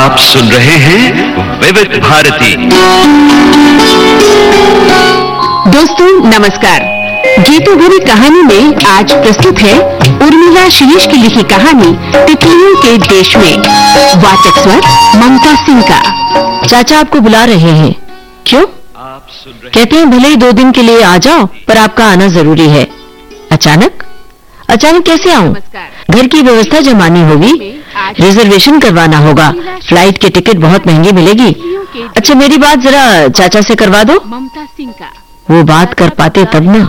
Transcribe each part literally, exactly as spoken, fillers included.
आप सुन रहे हैं विविध भारती। दोस्तों नमस्कार। गीतों भरी कहानी में आज प्रस्तुत है उर्मिला शिरीष की लिखी कहानी तितलियों के देश में। वाचक स्वर ममता सिंह का। चाचा आपको बुला रहे हैं। क्यों? आप सुन रहे कहते हैं भले ही दो दिन के लिए आ जाओ, पर आपका आना जरूरी है। अचानक? अचानक कैसे आऊं? घर की व्यवस्था जमानी होगी, रिजर्वेशन करवाना होगा, फ्लाइट के टिकट बहुत महंगी मिलेगी। अच्छा मेरी बात जरा चाचा से करवा दो। ममता सिंह का। वो बात कर पाते तब ना।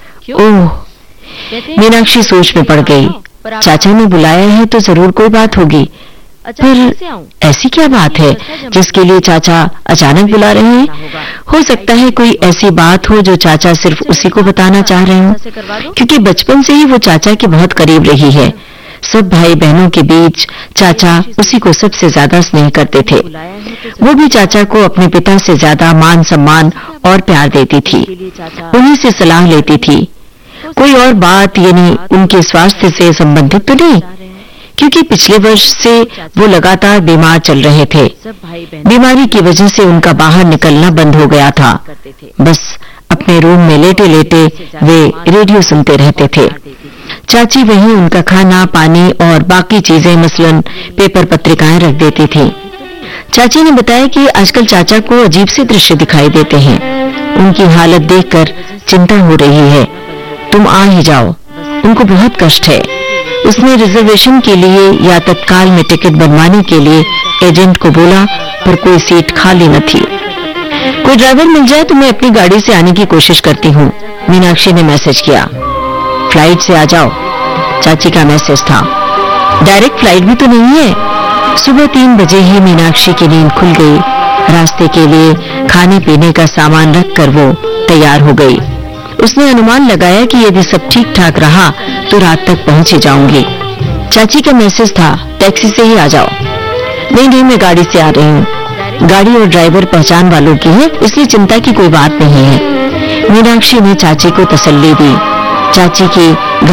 ओह, मीनाक्षी सोच में पड़ गई। चाचा ने बुलाया है तो जरूर कोई बात होगी, पर ऐसी क्या बात है जिसके लिए चाचा अचानक बुला रहे हैं? हो सकता है कोई ऐसी बात हो जो चाचा सिर्फ उसी को बताना चाह रहे हो, क्योंकि बचपन से ही वो चाचा के बहुत करीब रही है। सब भाई बहनों के बीच चाचा उसी को सबसे ज्यादा स्नेह करते थे। वो भी चाचा को अपने पिता से ज्यादा मान सम्मान और प्यार देती थी, उन्हीं से सलाह लेती थी। कोई और बात यानी उनके स्वास्थ्य से संबंधित तो नहीं, क्योंकि पिछले वर्ष से वो लगातार बीमार चल रहे थे। बीमारी की वजह से उनका बाहर निकलना बंद हो गया था। बस अपने रूम में लेटे लेटे वे रेडियो सुनते रहते थे। चाची वहीं उनका खाना पानी और बाकी चीजें मसलन पेपर पत्रिकाएं रख देती थी। चाची ने बताया कि आजकल चाचा को अजीब से दृश्य दिखाई देते हैं। उनकी हालत देखकर चिंता हो रही है। तुम आ ही जाओ, उनको बहुत कष्ट है। उसने रिजर्वेशन के लिए या तत्काल में टिकट बनवाने के लिए एजेंट को बोला, पर कोई सीट खाली न थी। कोई ड्राइवर मिल जाए तो मैं अपनी गाड़ी से आने की कोशिश करती हूँ, मीनाक्षी ने मैसेज किया। फ्लाइट से आ जाओ, चाची का मैसेज था। डायरेक्ट फ्लाइट भी तो नहीं है। सुबह तीन बजे ही मीनाक्षी की नींद खुल गई। रास्ते के लिए खाने पीने का सामान रखकर वो तैयार हो गई। उसने अनुमान लगाया कि यदि सब ठीक ठाक रहा तो रात तक पहुंच ही जाऊंगी। चाची का मैसेज था, टैक्सी से ही आ जाओ। नहीं नहीं, मैं गाड़ी से आ रही हूँ। गाड़ी और ड्राइवर पहचान वालों की है, इसलिए चिंता की कोई बात नहीं है। मीनाक्षी ने चाची को तसल्ली दी। चाची की